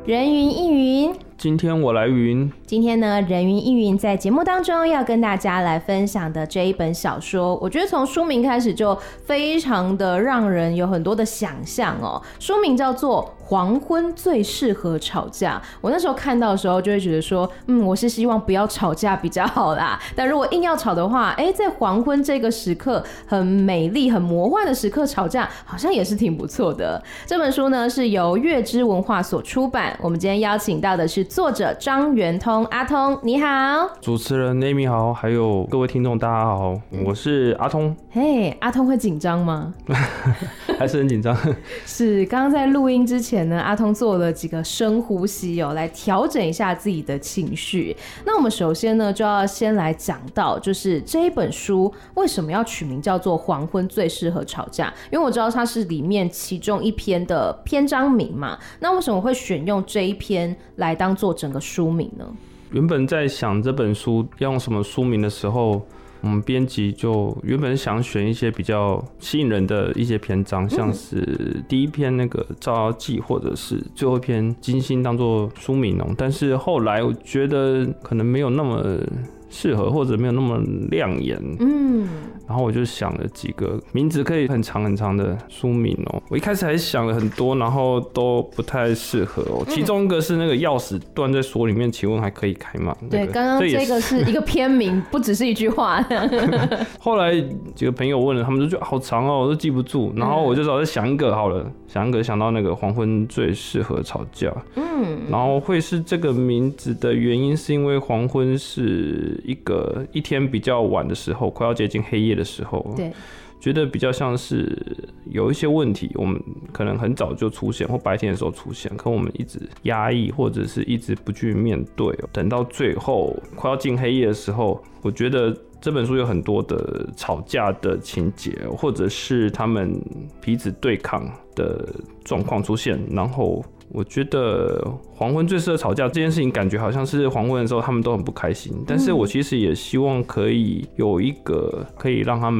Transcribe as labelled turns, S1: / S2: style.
S1: 人云亦云，
S2: 今天我来云。
S1: 今天呢，人云亦云在节目当中要跟大家来分享的这一本小说，我觉得从书名开始就非常的让人有很多的想象哦。书名叫做《黄昏最适合吵架》。我那时候看到的时候就会觉得说，我是希望不要吵架比较好啦。但如果硬要吵的话，在黄昏这个时刻，很美丽、很魔幻的时刻吵架，好像也是挺不错的。这本书呢是由月之文化所出版。我们今天邀请到的是作者张元通，阿通，你好。
S2: 主持人 Amy 好，还有各位听众大家好，我是阿通。
S1: 嘿，阿通会紧张吗？
S2: 还是很紧张。
S1: 是，刚刚在录音之前呢，阿通做了几个深呼吸来调整一下自己的情绪。那我们首先呢，就要先来讲到，就是这一本书为什么要取名叫做《黄昏最适合吵架》？因为我知道它是里面其中一篇的篇章名嘛。那为什么会选用这一篇来当做整个书名呢？
S2: 原本在想这本书要用什么书名的时候，我们编辑就原本想选一些比较吸引人的一些篇章，像是第一篇那个《照妖记》，或者是最后一篇《金星》当做书名哦。但是后来我觉得可能没有那么适合，或者没有那么亮眼。然后我就想了几个名字可以很长很长的书名哦。我一开始还想了很多，然后都不太适合哦。其中一个是那个钥匙断在锁里面，请问还可以开吗？
S1: 对，刚刚这个是一个篇名，不只是一句话。
S2: 后来几个朋友问了，他们就觉得好长哦，我都记不住。然后我就找再想一个好了，想到那个黄昏最适合吵架。然后会是这个名字的原因，是因为黄昏是一天比较晚的时候，快要接近黑夜的时候，对，觉得比较像是有一些问题，我们可能很早就出现，或白天的时候出现，可我们一直压抑，或者是一直不去面对，等到最后快要进黑夜的时候，我觉得这本书有很多的吵架的情节，或者是他们彼此对抗的状况出现，然后我觉得黄昏最适合吵架这件事情，感觉好像是黄昏的时候他们都很不开心，但是我其实也希望可以有一个可以让他们